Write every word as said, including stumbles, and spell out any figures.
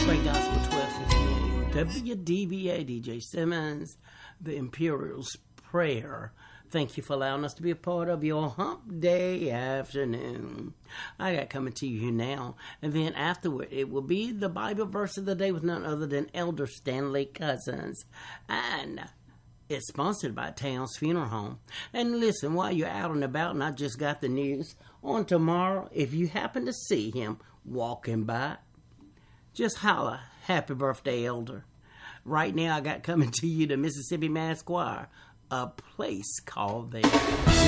Great Gospel twelve fifty a m. W D B A, D J Simmons, the Imperial's Prayer. Thank you for allowing us to be a part of your hump day afternoon. I got coming to you now. And then afterward, it will be the Bible verse of the day with none other than Elder Stanley Cousins. And it's sponsored by Towns Funeral Home. And listen, while you're out and about, and I just got the news, on tomorrow, if you happen to see him walking by, just holler, happy birthday, Elder. Right now, I got coming to you the Mississippi Mass Choir, A Place Called There.